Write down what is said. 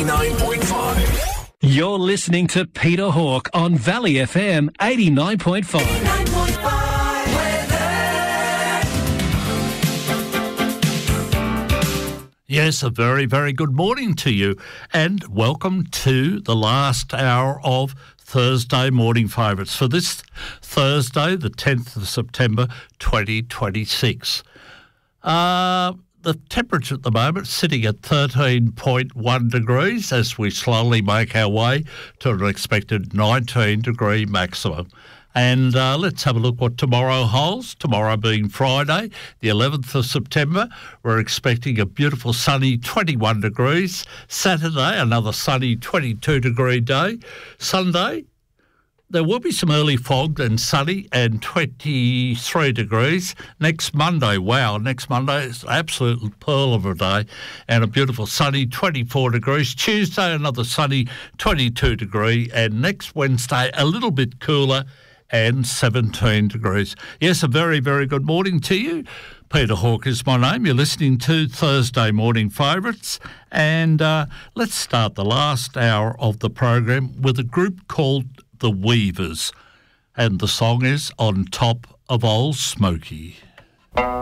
89.5. You're listening to Peter Hawke on Valley FM 89.5. 89.5 Yes, a very, very good morning to you, and welcome to the last hour of Thursday Morning Favourites for this Thursday, the 10th of September 2026. The temperature at the moment sitting at 13.1 degrees as we slowly make our way to an expected 19-degree maximum. And let's have a look what tomorrow holds. Tomorrow being Friday, the 11th of September, we're expecting a beautiful sunny 21 degrees. Saturday, another sunny 22-degree day. Sunday, there will be some early fog and sunny and 23 degrees. Next Monday, next Monday is an absolute pearl of a day and a beautiful sunny 24 degrees. Tuesday, another sunny 22 degree. And next Wednesday, a little bit cooler and 17 degrees. Yes, a very, very good morning to you. Peter Hawke is my name. You're listening to Thursday Morning Favourites. And let's start the last hour of the program with a group called The Weavers. And the song is On Top of Old Smoky.